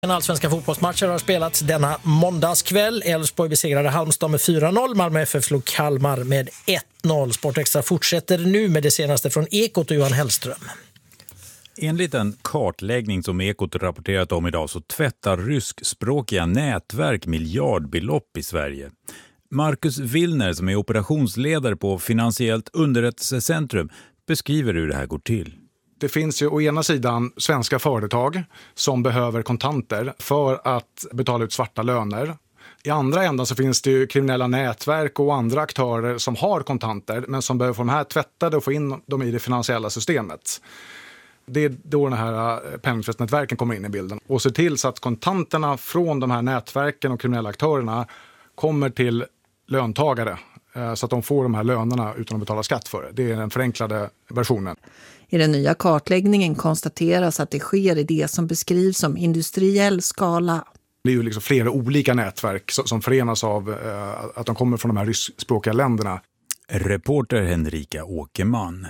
Allsvenska fotbollsmatcher har spelats denna måndagskväll. Elfsborg besegrade Halmstad med 4-0. Malmö FF slog Kalmar med 1-0. Sportextra fortsätter nu med det senaste från Ekot och Johan Hellström. Enligt en kartläggning som Ekot rapporterat om idag så tvättar ryskspråkiga nätverk miljardbelopp i Sverige. Marcus Willner, som är operationsledare på Finansiellt underrättelsecentrum, beskriver hur det här går till. Det finns ju å ena sidan svenska företag som behöver kontanter för att betala ut svarta löner. I andra änden så finns det ju kriminella nätverk och andra aktörer som har kontanter men som behöver få de här tvättade och få in dem i det finansiella systemet. Det är då den här penningtvättnätverken kommer in i bilden och ser till så att kontanterna från de här nätverken och kriminella aktörerna kommer till löntagare så att de får de här lönerna utan att betala skatt för det. Det är den förenklade versionen. I den nya kartläggningen konstateras att det sker i det som beskrivs som industriell skala. Det är ju liksom flera olika nätverk som förenas av att de kommer från de här ryskspråkiga länderna. Reporter Henrika Åkerman.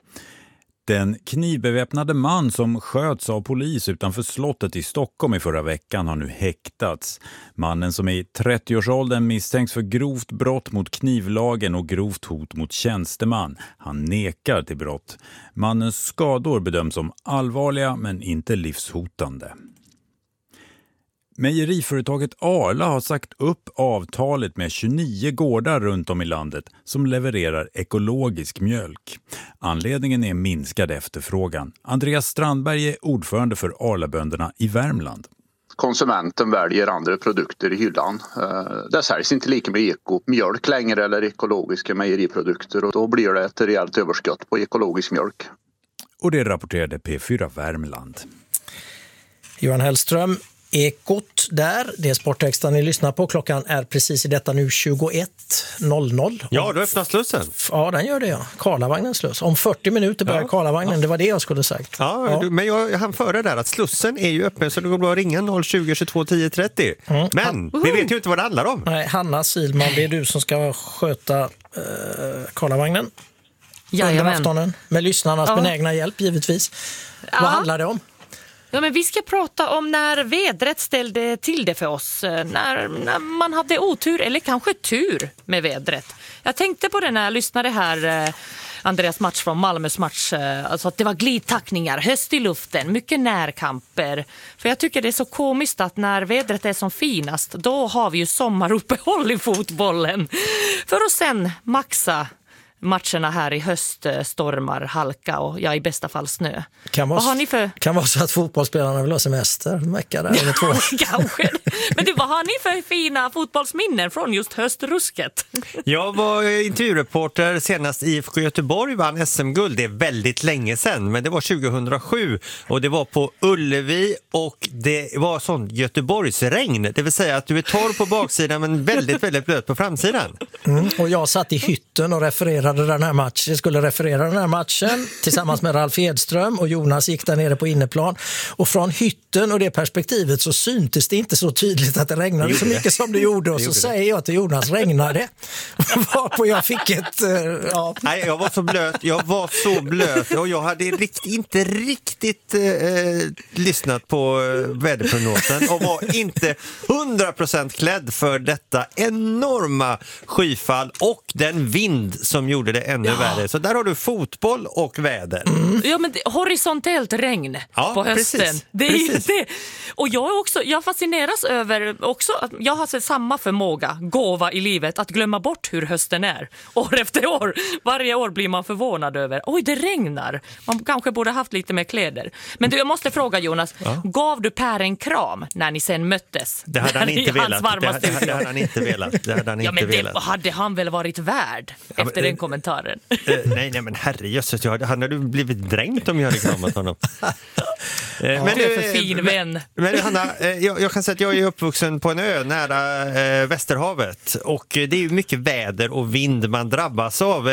Den knivbeväpnade man som sköts av polis utanför slottet i Stockholm i förra veckan har nu häktats. Mannen, som är i 30-årsåldern, misstänks för grovt brott mot knivlagen och grovt hot mot tjänsteman. Han nekar till brott. Mannens skador bedöms som allvarliga men inte livshotande. Mejeriföretaget Arla har sagt upp avtalet med 29 gårdar runt om i landet som levererar ekologisk mjölk. Anledningen är minskad efterfrågan. Andreas Strandberg är ordförande för Arla-bönderna i Värmland. Konsumenten väljer andra produkter i hyllan. Det säljs inte lika med mjölk längre eller ekologiska mejeriprodukter och då blir det ett rejält överskott på ekologisk mjölk. Och det rapporterade P4 Värmland. Johan Hellström, Ekot där, det är Sportextra ni lyssnar på. Klockan är precis i detta nu 21.00. Ja, då öppnar slussen. Ja, den gör det, ja. Karlavagnens sluss. Om 40 minuter börjar Karlavagnen, det var det jag skulle sagt. Ja. Men jag hann före där att slussen är ju öppen så det går bra att ringa 020 22 10 30. Men vi vet ju inte vad det handlar om. Nej, Hanna Silman, det är du som ska sköta Karlavagnen under aftonen med lyssnarnas benägna hjälp givetvis. Vad handlar det om? Ja, men vi ska prata om när vädret ställde till det för oss. När man hade otur eller kanske tur med vädret. Jag tänkte på det när jag lyssnade här, Andreas match från Malmös match. Alltså att det var glidtackningar, höst i luften, mycket närkamper. För jag tycker det är så komiskt att när vädret är som finast, då har vi ju sommaruppehåll i fotbollen. För att sen maxa matcherna här i höst, stormar, halka och i bästa fall snö. Vad har ni för... Kan vara så att fotbollsspelarna vill ha semester en vecka där eller 2. Kanske. Men vad har ni för fina fotbollsminnen från just höstrusket? Jag var intervjureporter senast i IFK Göteborg, vann SM-guld. Det är väldigt länge sedan, men det var 2007 och det var på Ullevi och det var sån Göteborgsregn. Det vill säga att du är torr på baksidan men väldigt, väldigt blöt på framsidan. Och jag satt i hytten och refererade den här matchen. Jag skulle referera den här matchen tillsammans med Ralf Edström och Jonas gick där nere på inneplan. Och från hytten och det perspektivet så syntes det inte så tydligt att det regnade så mycket som det gjorde. Och så säger jag till Jonas, regnade. Varpå jag fick ett... Nej, jag var så blöt och jag hade inte riktigt lyssnat på väderprognosen och var inte 100% klädd för detta enorma skyfall och den vind som gjorde det ännu värre. Så där har du fotboll och väder. Ja, men horisontellt regn på hösten. Precis, det är ju det. Och jag fascineras över också att jag har sett samma förmåga, gåva i livet, att glömma bort hur hösten är. År efter år. Varje år blir man förvånad över. Oj, det regnar. Man kanske borde haft lite mer kläder. Men jag måste fråga Jonas, gav du Per en kram när ni sen möttes? Det hade han inte velat. Det hade han inte velat. Hade han väl varit värd efter den kommentaren? Nej, men herrejösses, han hade blivit dränkt om jag hade kramat honom. Men du är för fin vän. Men Hanna, jag kan säga att jag är uppvuxen på en ö nära Västerhavet och det är ju mycket väder och vind man drabbas av.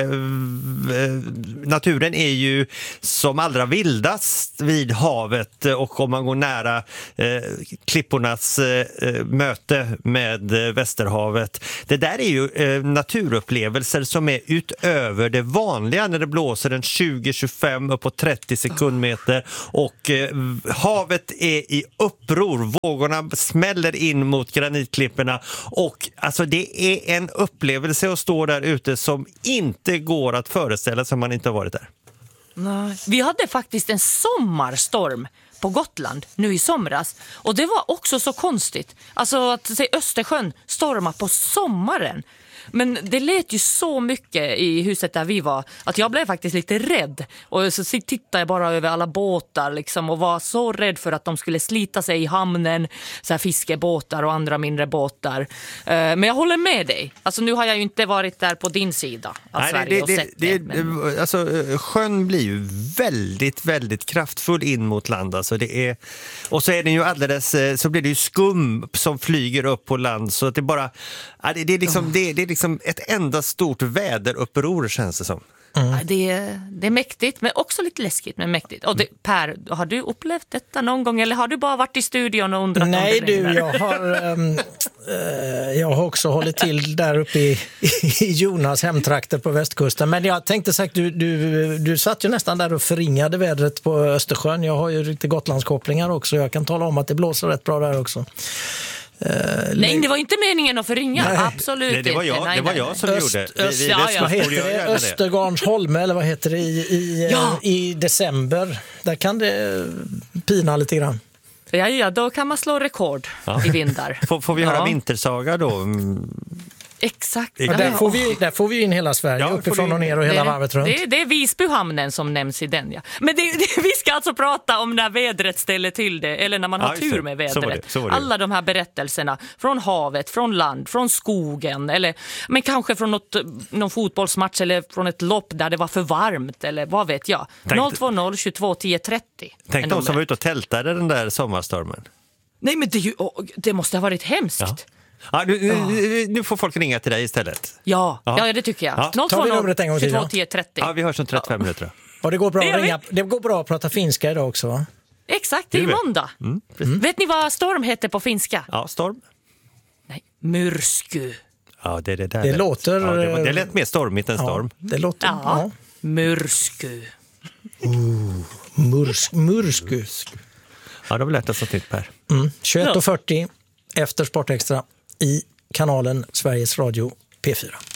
Naturen är ju som allra vildast vid havet och om man går nära klippornas möte med Västerhavet. Det där är ju naturupplevelser som är utöver det vanliga när det blåser en 20-25 upp på 30 sekundmeter och havet är i uppror. Vågorna smäller in mot granitklipporna och alltså det är en upplevelse att stå där ute som inte går att föreställa sig om man inte har varit där. Nej. Vi hade faktiskt en sommarstorm på Gotland nu i somras och det var också så konstigt. Alltså att se Östersjön storma på sommaren. Men det lät ju så mycket i huset där vi var att jag blev faktiskt lite rädd. Och så tittade jag bara över alla båtar liksom, och var så rädd för att de skulle slita sig i hamnen. Så här fiskebåtar och andra mindre båtar. Men jag håller med dig. Alltså nu har jag ju inte varit där på din sida av Sverige och sett det. Alltså, sjön blir ju väldigt, väldigt kraftfull in mot land. Alltså, och så är den ju alldeles, så blir det ju skum som flyger upp på land. Så att det bara, det är liksom ett enda stort väderuppror känns det som. Det är mäktigt, men också lite läskigt, men mäktigt. Och Per, har du upplevt detta någon gång eller har du bara varit i studion och undrat? Nej du, jag har också hållit till där uppe i Jonas hemtrakter på västkusten. Men jag tänkte sagt, du satt ju nästan där och förringade vädret på Östersjön. Jag har ju lite Gotlandskopplingar också. Jag kan tala om att det blåser rätt bra där också. Nej, det var inte meningen att förringa. Nej. Absolut Nej, det var inte. det var jag som gjorde. Vad heter det? Östergarnsholme eller vad heter det i december. Där kan det pina lite grann. Ja, då kan man slå rekord i vindar. Får vi höra vintersaga då? Exakt. Ja, där får vi in hela Sverige, uppifrån och ner och hela varvet runt. Det är Visbyhamnen som nämns i den, ja. Men vi ska alltså prata om när vädret ställer till det, eller när man har tur med vädret. Så var det. Alla de här berättelserna från havet, från land, från skogen, men kanske från någon fotbollsmatch eller från ett lopp där det var för varmt, eller vad vet jag. 020 22 10 30. Tänk de som var ute och tältade den där sommarstormen. Nej, men det måste ha varit hemskt. Ja. Ja, nu får folk ringa till dig istället. Ja, det tycker jag. Ja. 020 22 10 30. Ja, vi hörs om 35 minuter. Och det går bra att ringa. Det går bra att prata finska idag också, va? Exakt, det är måndag. Vet ni vad storm heter på finska? Ja, storm. Nej, myrsky. Ja, det där. Det låter... Ja, det lät mer stormigt än storm. Det låter... Ja. Myrsky. Myrsky. Ja, då har vi lärt oss något nytt, Per. 21:40 efter Sportextra i kanalen Sveriges Radio P4.